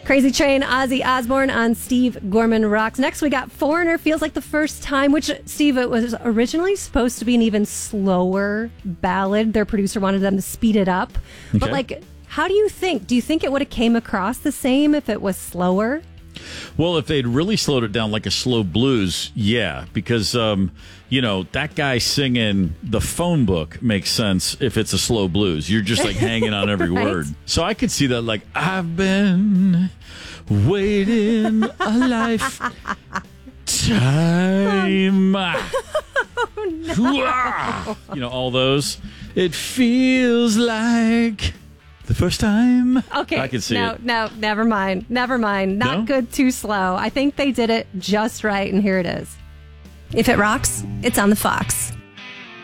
Crazy Train, Ozzy Osbourne on Steve Gorman Rocks. Next, we got Foreigner, Feels Like the First Time, which, Steve, it was originally supposed to be an even slower ballad. Their producer wanted them to speed it up. Okay. But, like, how do you think? Do you think it would have came across the same if it was slower? Well, if they'd really slowed it down like a slow blues, yeah, because, that guy singing the phone book makes sense if it's a slow blues. You're just like hanging on every Right. word. So I could see that, like, I've been waiting a lifetime. Oh, no. All those. It feels like the first time. Okay. I can see it. No, never mind. Never mind. Not No? good, too slow. I think they did it just right, and here it is. If it rocks, it's on the Fox.